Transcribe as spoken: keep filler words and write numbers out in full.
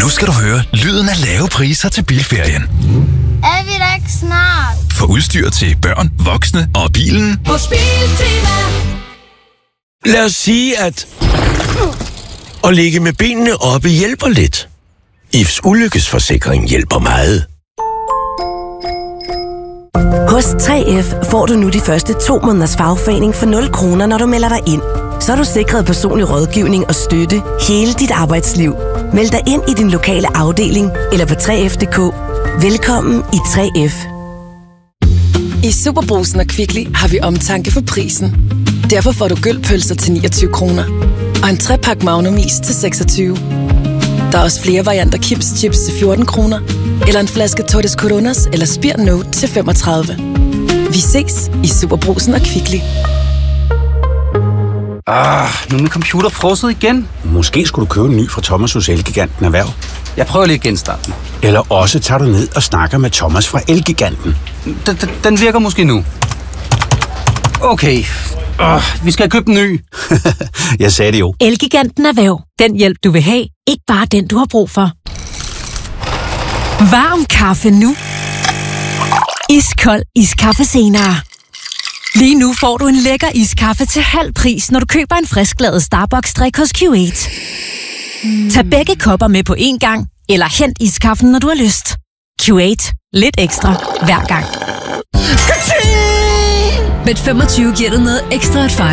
Nu skal du høre lyden af lave priser til bilferien. Er vi da ikke snart? For udstyr til børn, voksne og bilen. Hos Biltema. Lad os sige, at at ligge med benene oppe hjælper lidt. I F's ulykkesforsikring hjælper meget. Hos tre F får du nu de første to måneders fagforening for nul kroner, når du melder dig ind. Så er du sikret personlig rådgivning og støtte hele dit arbejdsliv. Meld dig ind i din lokale afdeling eller på tre F punktum d k. Velkommen i tre F. I Superbrugsen og Kvickly har vi omtanke for prisen. Derfor får du gølpølser til niogtyve kroner og en trepak Magnum is til seksogtyve. Der er også flere varianter Kims Chips til fjorten kroner eller en flaske Tortes Coronas eller Spir Note til femogtredive. Vi ses i Superbrugsen og Kvickly. Ah, nu er min computer frosset igen. Måske skulle du købe en ny fra Thomas hos Elgiganten Erhverv. Jeg prøver lige at genstarte den. Eller også tager du ned og snakker med Thomas fra Elgiganten. Den, den virker måske nu. Okay. Uh, vi skal have købt en ny. Jeg sagde det jo. Elgiganten Erhverv. Den hjælp, du vil have. Ikke bare den, du har brug for. Varm kaffe nu. Iskold iskaffe senere. Lige nu får du en lækker iskaffe til halv pris, når du køber en frisklavet Starbucks-drik hos Q otte. Mm. Tag begge kopper med på én gang, eller hent iskaffen, når du har lyst. Q otte. Lidt ekstra hver gang. Med femogtyve giver du noget ekstra at fejre.